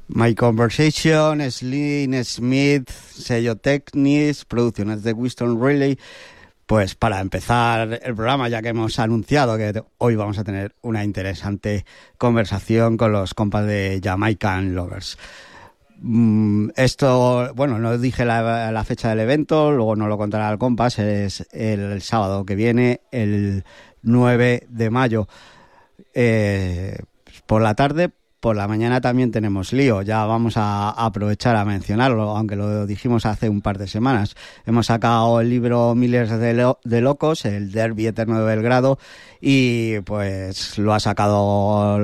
My Conversation, Slim Smith, sello Technics, producciones de Winston Riley. Pues para empezar el programa, ya que hemos anunciado que hoy vamos a tener una interesante conversación con los compas de Jamaican Lovers. Esto, bueno, no dije la fecha del evento, luego nos lo contará el compas, es el sábado que viene, el 9 de mayo, por la tarde. Por la mañana también tenemos lío, ya vamos a aprovechar a mencionarlo, aunque lo dijimos hace un par de semanas. Hemos sacado el libro Miles de Locos, el Derby Eterno de Belgrado, y pues lo ha sacado,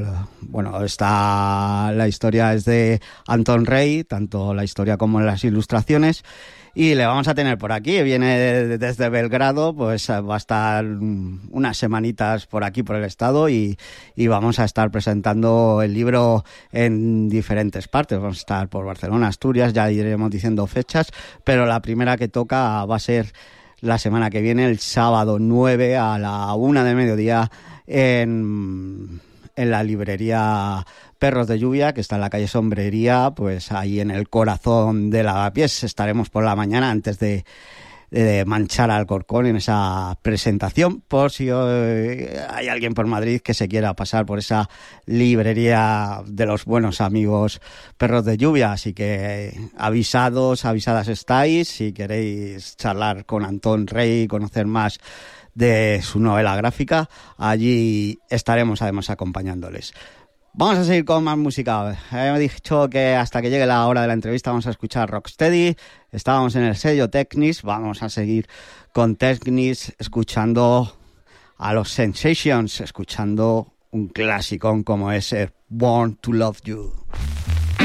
la historia es de Anton Rey, tanto la historia como las ilustraciones. Y le vamos a tener por aquí, viene desde Belgrado, pues va a estar unas semanitas por aquí, por el estado, y vamos a estar presentando el libro en diferentes partes. Vamos a estar por Barcelona, Asturias, ya iremos diciendo fechas, pero la primera que toca va a ser la semana que viene, el sábado 9 a la 1 del mediodía, en la librería Perros de Lluvia, que está en la calle Sombrería, pues ahí en el corazón de Lavapiés. Estaremos por la mañana antes de manchar Alcorcón en esa presentación, por si hay alguien por Madrid que se quiera pasar por esa librería de los buenos amigos Perros de Lluvia. Así que avisadas estáis, si queréis charlar con Antón Rey, conocer más de su novela gráfica, allí estaremos además acompañándoles. Vamos a seguir con más música. He dicho que hasta que llegue la hora de la entrevista vamos a escuchar Rocksteady. Estábamos en el sello Technics, vamos a seguir con Technics escuchando a los Sensations, escuchando un clasicón como es Born to Love You.